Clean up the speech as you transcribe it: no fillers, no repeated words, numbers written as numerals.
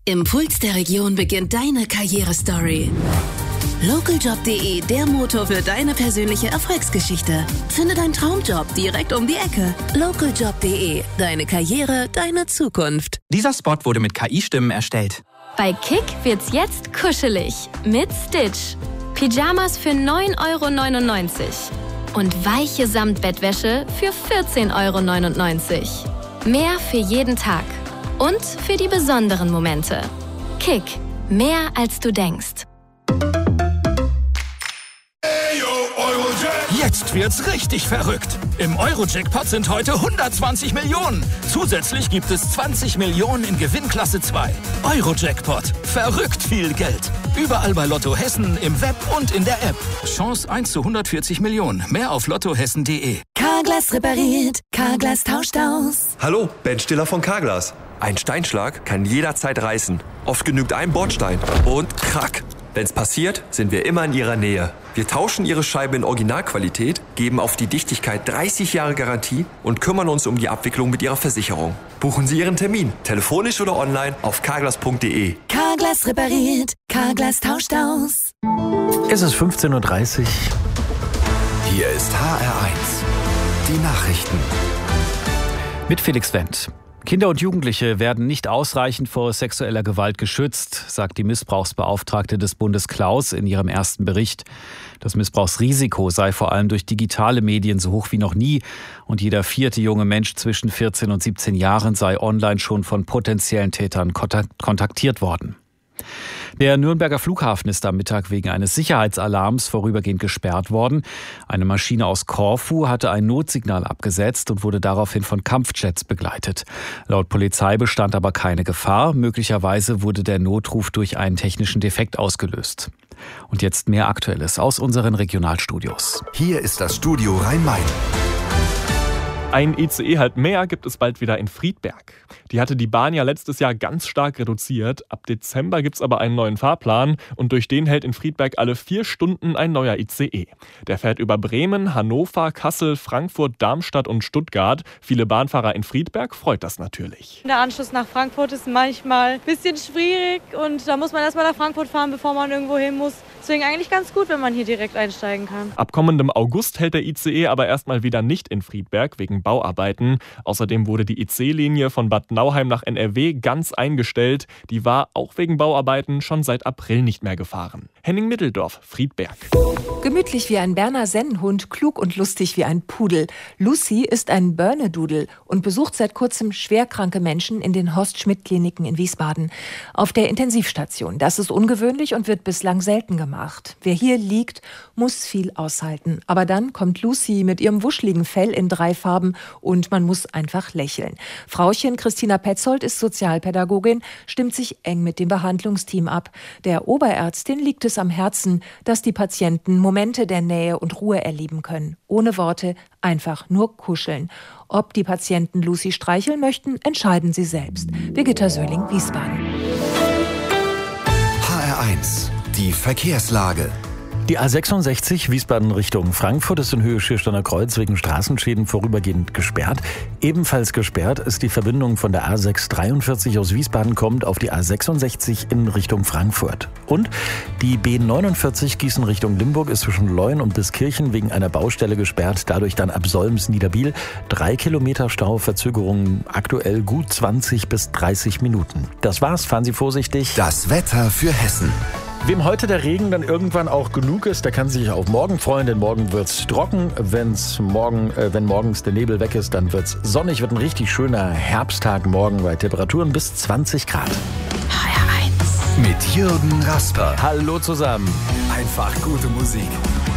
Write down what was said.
Im Puls der Region beginnt deine Karrierestory. Lokaljob.de, der Motor für deine persönliche Erfolgsgeschichte. Finde deinen Traumjob direkt um die Ecke. Lokaljob.de, deine Karriere, deine Zukunft. Dieser Spot wurde mit KI-Stimmen erstellt. Bei Kick wird's jetzt kuschelig mit Stitch. Pyjamas für 9,99 € und weiche Samtbettwäsche für 14,99 €. Mehr für jeden Tag und für die besonderen Momente. Kick, mehr als du denkst. Jetzt wird's richtig verrückt. Im Euro-Jackpot sind heute 120 Millionen. Zusätzlich gibt es 20 Millionen in Gewinnklasse 2. Euro-Jackpot. Verrückt viel Geld. Überall bei Lotto Hessen, im Web und in der App. Chance 1 zu 140 Millionen. Mehr auf lottohessen.de. Carglass repariert, Carglass tauscht aus. Hallo, Ben Stiller von Carglass. Ein Steinschlag kann jederzeit reißen. Oft genügt ein Bordstein. Und krack. Wenn's passiert, sind wir immer in Ihrer Nähe. Wir tauschen Ihre Scheibe in Originalqualität, geben auf die Dichtigkeit 30 Jahre Garantie und kümmern uns um die Abwicklung mit Ihrer Versicherung. Buchen Sie Ihren Termin, telefonisch oder online auf carglass.de. Carglass repariert, Carglass tauscht aus. Es ist 15:30 Uhr. Hier ist HR1. Die Nachrichten. Mit Felix Wendt. Kinder und Jugendliche werden nicht ausreichend vor sexueller Gewalt geschützt, sagt die Missbrauchsbeauftragte des Bundes Klaus in ihrem ersten Bericht. Das Missbrauchsrisiko sei vor allem durch digitale Medien so hoch wie noch nie und jeder 4. junge Mensch zwischen 14 und 17 Jahren sei online schon von potenziellen Tätern kontaktiert worden. Der Nürnberger Flughafen ist am Mittag wegen eines Sicherheitsalarms vorübergehend gesperrt worden. Eine Maschine aus Korfu hatte ein Notsignal abgesetzt und wurde daraufhin von Kampfjets begleitet. Laut Polizei bestand aber keine Gefahr. Möglicherweise wurde der Notruf durch einen technischen Defekt ausgelöst. Und jetzt mehr Aktuelles aus unseren Regionalstudios. Hier ist das Studio Rhein-Main. Ein ICE halt mehr gibt es bald wieder in Friedberg. Die hatte die Bahn ja letztes Jahr ganz stark reduziert. Ab Dezember gibt es aber einen neuen Fahrplan und durch den hält in Friedberg alle 4 Stunden ein neuer ICE. Der fährt über Bremen, Hannover, Kassel, Frankfurt, Darmstadt und Stuttgart. Viele Bahnfahrer in Friedberg freut das natürlich. Der Anschluss nach Frankfurt ist manchmal ein bisschen schwierig und da muss man erstmal nach Frankfurt fahren, bevor man irgendwo hin muss. Deswegen eigentlich ganz gut, wenn man hier direkt einsteigen kann. Ab kommendem August hält der ICE aber erstmal wieder nicht in Friedberg wegen Bauarbeiten. Außerdem wurde die IC-Linie von Bad Nauheim nach NRW ganz eingestellt. Die war auch wegen Bauarbeiten schon seit April nicht mehr gefahren. Henning Mitteldorf, Friedberg. Gemütlich wie ein Berner Sennenhund, klug und lustig wie ein Pudel. Lucy ist ein Börnedudel und besucht seit kurzem schwerkranke Menschen in den Horst-Schmidt-Kliniken in Wiesbaden. Auf der Intensivstation. Das ist ungewöhnlich und wird bislang selten gemacht. Wer hier liegt, muss viel aushalten. Aber dann kommt Lucy mit ihrem wuscheligen Fell in 3 Farben und man muss einfach lächeln. Frauchen Christina Petzold ist Sozialpädagogin, stimmt sich eng mit dem Behandlungsteam ab. Der Oberärztin liegt es am Herzen, dass die Patienten Momente der Nähe und Ruhe erleben können. Ohne Worte, einfach nur kuscheln. Ob die Patienten Lucy streicheln möchten, entscheiden sie selbst. Birgitta Söhling, Wiesbaden. HR1. Die Verkehrslage. Die A66 Wiesbaden Richtung Frankfurt ist in Höhe Schiersteiner Kreuz wegen Straßenschäden vorübergehend gesperrt. Ebenfalls gesperrt ist die Verbindung von der A643 aus Wiesbaden kommt auf die A66 in Richtung Frankfurt. Und die B49 Gießen Richtung Limburg ist zwischen Leuen und Biskirchen wegen einer Baustelle gesperrt. Dadurch dann ab Solms-Niederbiel 3 Kilometer Stau, Verzögerungen aktuell gut 20 bis 30 Minuten. Das war's, fahren Sie vorsichtig. Das Wetter für Hessen. Wem heute der Regen dann irgendwann auch genug ist, der kann sich auf morgen freuen, denn morgen wird's trocken. Wenn morgens der Nebel weg ist, dann wird's sonnig, wird ein richtig schöner Herbsttag morgen bei Temperaturen bis 20 Grad. HR1 mit Jürgen Rasper. Hallo zusammen. Einfach gute Musik.